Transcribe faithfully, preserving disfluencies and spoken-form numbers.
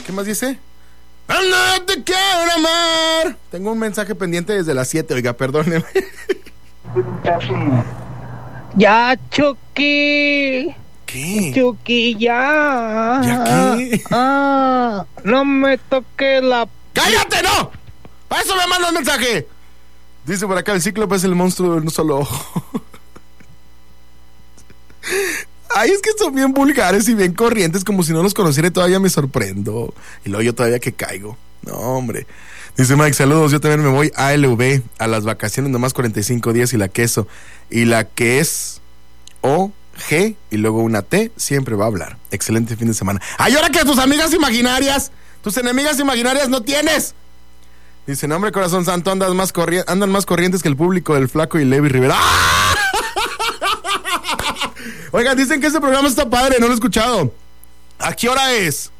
¿Qué más dice? No te quiero amar. Tengo un mensaje pendiente desde las siete, oiga, perdóneme. Ya, Chucky. ¿Qué? Chucky, ya. ¿Ya qué? Ah, no me toque la... ¡Cállate, no! ¡A eso me manda el mensaje! Dice por acá, el cíclope es el monstruo de un solo ojo. Ay, es que son bien vulgares y bien corrientes, como si no los conociera y todavía me sorprendo. Y luego yo todavía que caigo. No, hombre. Dice Mike, saludos, yo también me voy a L V, a las vacaciones nomás cuarenta y cinco días y la queso. Y la que es O, G y luego una T, siempre va a hablar. Excelente fin de semana. ¡Ay, ahora que tus amigas imaginarias, tus enemigas imaginarias no tienes! Dice, no, hombre, corazón santo, andas más corri- andan más corrientes que el público del Flaco y Levi Rivera. ¡Ah! Oigan, dicen que este programa está padre, no lo he escuchado. ¿A qué hora es?